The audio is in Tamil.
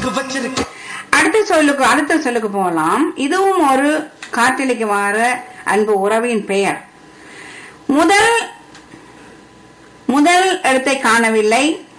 அடுத்த சொல்லுக்கு போகலாம். இதுவும் ஒரு காற்றலைக்கு மாற அன்பு உறவின் பெயர். முதல் எழுத்தை காணவில்லை,